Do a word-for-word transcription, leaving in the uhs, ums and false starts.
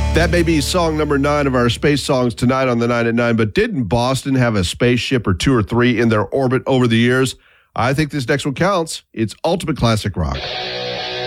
That may be song number nine of our space songs tonight on the nine at nine, but didn't Boston have a spaceship or two or three in their orbit over the years? I think this next one counts. It's ultimate classic rock.